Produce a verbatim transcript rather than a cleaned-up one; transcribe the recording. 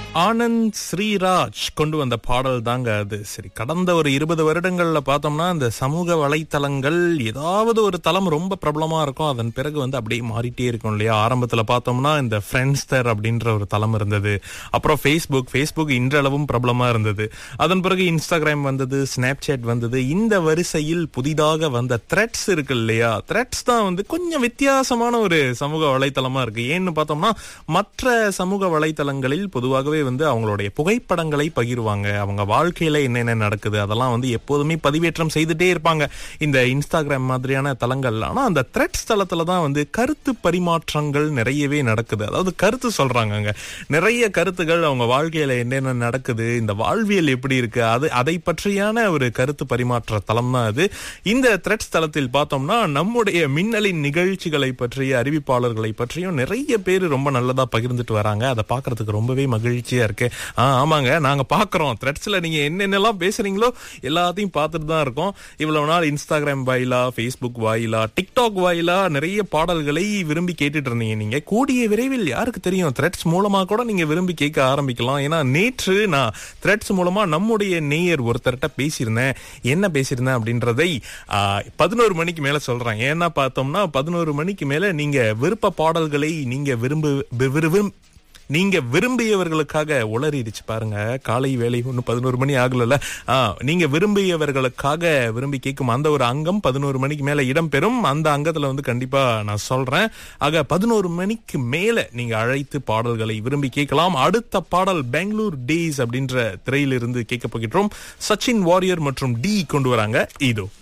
ஆனந்த் ஸ்ரீராஜ் கொண்டு வந்த பாடல் தாங்க அது. சரி, கடந்த ஒரு இருபது வருடங்கள்ல பார்த்தோம்னா இந்த சமூக வலைத்தளங்கள் ஏதாவது ஒரு தளம் ரொம்ப பிரபலமா இருக்கும், அதன் பிறகு வந்து அப்படியே மாறிட்டே இருக்கும் இல்லையா. ஆரம்பத்துல பார்த்தோம்னா இந்த ஃப்ரெண்ட்ஸ்டர் அப்படின்ற ஒரு தளம் இருந்தது, அப்புறம் ஃபேஸ்புக் ஃபேஸ்புக் இன்றளவும் பிரபலமா இருந்தது, அதன் பிறகு இன்ஸ்டாகிராம் வந்தது, ஸ்னாப்சாட் வந்தது. இந்த வரிசையில் புதிதாக வந்த த்ரெட்ஸ் இருக்கு இல்லையா, த்ரெட்ஸ் தான் வந்து கொஞ்சம் வித்தியாசமான ஒரு சமூக வலைத்தளமா இருக்கு. ஏன்னு பார்த்தோம்னா மற்ற சமூக வலைத்தளங்களில் பொதுவாகவே வந்து அவங்களுடைய புகைப்படங்களை பகிர்வாங்க, அவங்க வாழ்க்கையில என்னென்ன நடக்குது அதெல்லாம் வந்து எப்போதுமே பதிவேற்றம் செய்துட்டே இருப்பாங்க இந்த இன்ஸ்டாகிராம் மாதிரியான தளங்கள். ஆனா அந்த த்ரெட்ஸ் தளத்துல தான் வந்து கருத்து பரிமாற்றங்கள் நிறையவே நடக்குது. அதாவது கருத்து சொல்றாங்க, நிறைய கருத்துகள், அவங்க வாழ்க்கையில என்னென்ன நடக்குது, இந்த வாழ்வியல் எப்படி இருக்கு, அது அதை பற்றியான ஒரு கருத்து பரிமாற்ற தளம் தான் அது. இந்த த்ரெட்ஸ் தளத்தில் பார்த்தோம்னா நம்முடைய மின்னலின் நிகழ்ச்சிகளை பற்றிய அறிவிப்பாளர்களை பற்றியும் நிறைய பேர் ரொம்ப நல்லதா பகிர்ந்துட்டு வராங்க. அதை பார்க்கறதுக்கு ரொம்பவே மகிழ்ச்சியா இருக்கு. ஆஹ் ஆமாங்க, நாங்க பாக்குறோம் த்ரெட்ஸ்ல நீங்க என்னென்னலாம் பேசுறீங்களோ எல்லாத்தையும் பார்த்துட்டு தான் இருக்கோம். இவ்வளவு நாள் இன்ஸ்டாகிராம் வாயிலா, ஃபேஸ்புக் வாயிலா, டிக்டாக் வாயிலா நிறைய பாடல்களை விரும்பி கேட்டுட்டு இருந்தீங்க. நீங்க கூடிய விரைவில் யாருக்கு தெரியும் த்ரெட்ஸ் மூலமா கூட நீங்க விரும்பி கேட்க ஆரம்பிக்கலாம். ஏன்னா நேற்று நான் த்ரெட்ஸ் மூலமா நம்முடைய நேயர் ஒருத்தர்கிட்ட பேசியிருந்தேன். என்ன பேசியிருந்தேன் அப்படின்றதை பதினோரு மணிக்கு மேல சொல்றேன். ஏன்னா பார்த்தோம்னா பதினோரு மணிக்கு மேல நீங்க விருப்ப பாடல்களை நீங்க விரும்பு விரும்பும் நீங்க விரும்பியவர்களுக்காக உளறிடுச்சு பாருங்க. காலை வேலை ஒன்னும் பதினோரு மணி ஆகல. ஆஹ் நீங்க விரும்பியவர்களுக்காக விரும்பி கேட்கும் அந்த ஒரு அங்கம் பதினோரு மணிக்கு மேல இடம்பெறும். அந்த அங்கத்துல வந்து கண்டிப்பா நான் சொல்றேன். ஆக பதினோரு மணிக்கு மேல நீங்க அழைத்து பாடல்களை விரும்பி கேட்கலாம். அடுத்த பாடல் பெங்களூர் டேஸ் அப்படின்ற திரையிலிருந்து கேட்க போகின்றோம். சச்சின் வாரியர் மற்றும் டி கொண்டு வராங்க. இதோ